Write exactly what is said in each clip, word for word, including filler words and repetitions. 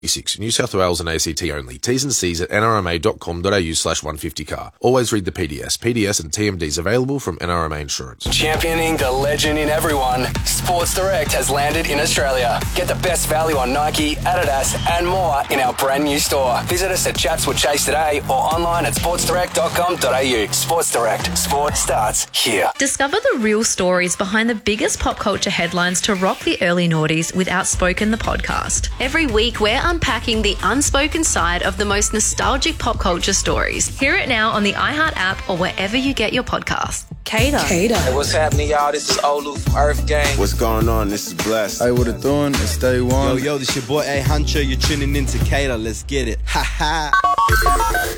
New South Wales and A C T only. T's and C's at nrma.com.au slash 150car. Always read the P D S. P D S and T M Ds available from N R M A Insurance. Championing the legend in everyone, Sports Direct has landed in Australia. Get the best value on Nike, Adidas and more in our brand new store. Visit us at Chatswood Chase today or online at sports direct dot com dot a u. Sports Direct. Sport starts here. Discover the real stories behind the biggest pop culture headlines to rock the early noughties with Outspoken the podcast. Every week we're unpacking the unspoken side of the most nostalgic pop culture stories. Hear it now on the iHeart app or wherever you get your podcasts. Cater. Cater. Hey, what's happening, y'all? This is Olu from Earth Gang. What's going on? This is Blessed. Hey, what it doing? It's Day One. Yo, yo, this your boy A Huncho. You're tuning in to Cater. Let's get it. Ha ha.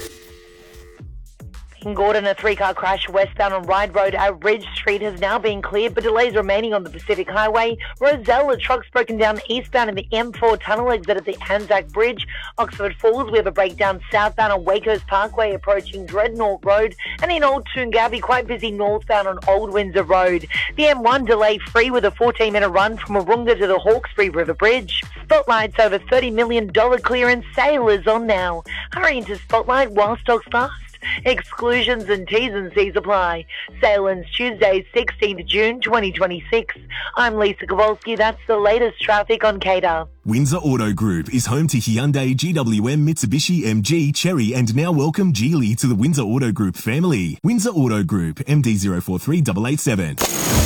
In Gordon, a three-car crash westbound on Ryde Road at Ridge Street has now been cleared, but delays remaining on the Pacific Highway. Roselle, a truck's broken down eastbound in the M four tunnel exit at the Anzac Bridge. Oxford Falls, we have a breakdown southbound on Waco's Parkway approaching Dreadnought Road. And in Old Toongabbie, quite busy northbound on Old Windsor Road. The M one delay free with a fourteen-minute run from Warunga to the Hawkesbury River Bridge. Spotlight's over thirty million dollars clearance sale is on now. Hurry into Spotlight while stocks last. Exclusions and T's and C's apply. Sale ends Tuesday, sixteenth of June, twenty twenty-six. I'm Lisa Kowalski. That's the latest traffic on Cater. Windsor Auto Group is home to Hyundai, G W M, Mitsubishi, M G, Chery, and now welcome Geely to the Windsor Auto Group family. Windsor Auto Group, M D zero four three eight eight seven.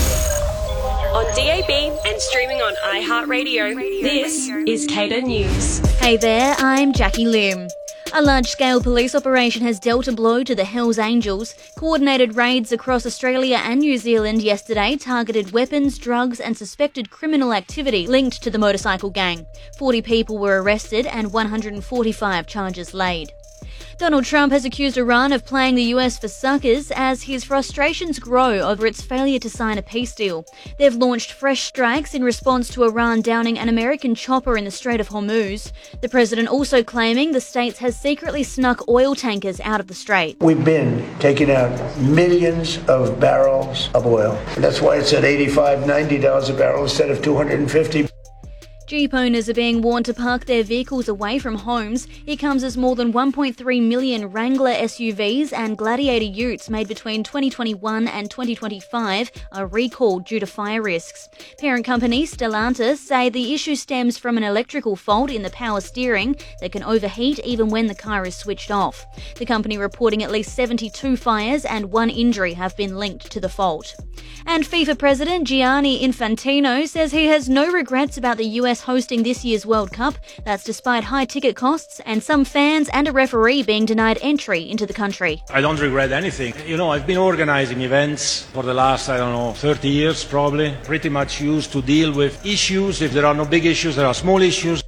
On D A B and streaming on iHeartRadio, this is Cater News. Hey there, I'm Jackie Lim. A large-scale police operation has dealt a blow to the Hells Angels. Coordinated raids across Australia and New Zealand yesterday targeted weapons, drugs and suspected criminal activity linked to the motorcycle gang. forty people were arrested and one hundred forty-five charges laid. Donald Trump has accused Iran of playing the U S for suckers as his frustrations grow over its failure to sign a peace deal. They've launched fresh strikes in response to Iran downing an American chopper in the Strait of Hormuz. The president also claiming the States has secretly snuck oil tankers out of the strait. We've been taking out millions of barrels of oil. That's why it's at eighty-five, ninety dollars a barrel instead of two hundred fifty. Jeep owners are being warned to park their vehicles away from homes. It comes as more than one point three million Wrangler S U Vs and Gladiator utes made between twenty twenty-one and twenty twenty-five are recalled due to fire risks. Parent company Stellantis say the issue stems from an electrical fault in the power steering that can overheat even when the car is switched off. The company reporting at least seventy-two fires and one injury have been linked to the fault. And FIFA President Gianni Infantino says he has no regrets about the U S hosting this year's World Cup. That's despite high ticket costs and some fans and a referee being denied entry into the country. I don't regret anything. You know, I've been organizing events for the last, I don't know, thirty years probably. Pretty much used to deal with issues. If there are no big issues, there are small issues.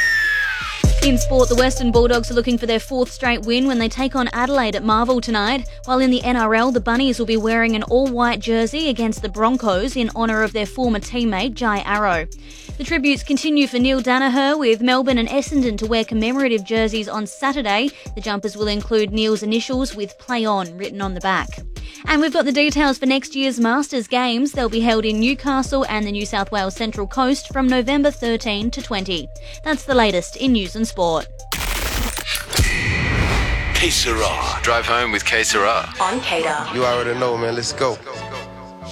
In sport, the Western Bulldogs are looking for their fourth straight win when they take on Adelaide at Marvel tonight. While in the N R L, the Bunnies will be wearing an all-white jersey against the Broncos in honour of their former teammate, Jai Arrow. The tributes continue for Neil Danaher, with Melbourne and Essendon to wear commemorative jerseys on Saturday. The jumpers will include Neil's initials with Play On written on the back. And we've got the details for next year's Masters Games. They'll be held in Newcastle and the New South Wales Central Coast from November thirteenth to twentieth. That's the latest in news and sport. K Sarah. Drive home with K Sarah. On Cater. You already know, man. Let's go.